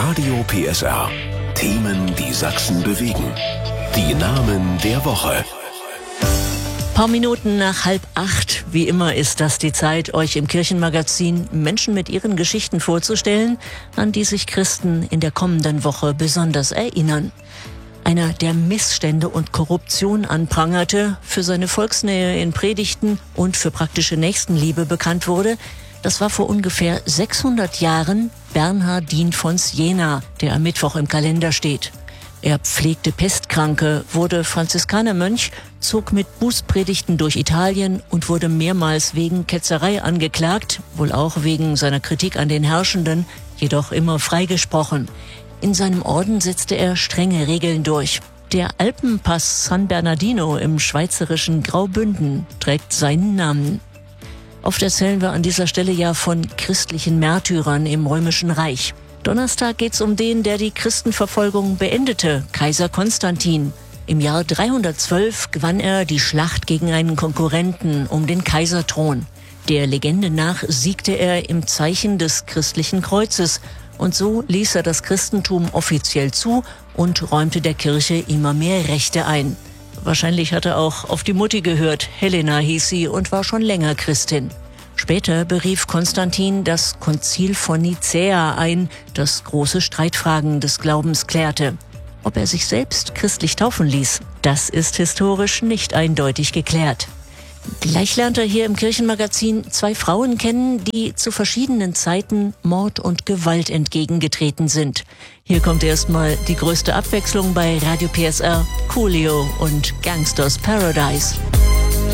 Radio PSR. Themen, die Sachsen bewegen. Die Namen der Woche. Paar Minuten nach 7:30, wie immer ist das die Zeit, euch im Kirchenmagazin Menschen mit ihren Geschichten vorzustellen, an die sich Christen in der kommenden Woche besonders erinnern. Einer, der Missstände und Korruption anprangerte, für seine Volksnähe in Predigten und für praktische Nächstenliebe bekannt wurde, das war vor ungefähr 600 Jahren Bernhard Dien von Siena, der am Mittwoch im Kalender steht. Er pflegte Pestkranke, wurde Franziskanermönch, zog mit Bußpredigten durch Italien und wurde mehrmals wegen Ketzerei angeklagt, wohl auch wegen seiner Kritik an den Herrschenden, jedoch immer freigesprochen. In seinem Orden setzte er strenge Regeln durch. Der Alpenpass San Bernardino im schweizerischen Graubünden trägt seinen Namen. Oft erzählen wir an dieser Stelle ja von christlichen Märtyrern im Römischen Reich. Donnerstag geht's um den, der die Christenverfolgung beendete, Kaiser Konstantin. Im Jahr 312 gewann er die Schlacht gegen einen Konkurrenten um den Kaiserthron. Der Legende nach siegte er im Zeichen des christlichen Kreuzes und so ließ er das Christentum offiziell zu und räumte der Kirche immer mehr Rechte ein. Wahrscheinlich hat er auch auf die Mutti gehört, Helena hieß sie und war schon länger Christin. Später berief Konstantin das Konzil von Nicäa ein, das große Streitfragen des Glaubens klärte. Ob er sich selbst christlich taufen ließ, das ist historisch nicht eindeutig geklärt. Gleich lernt er hier im Kirchenmagazin 2 Frauen kennen, die zu verschiedenen Zeiten Mord und Gewalt entgegengetreten sind. Hier kommt erstmal die größte Abwechslung bei Radio PSR, Coolio und Gangsters Paradise.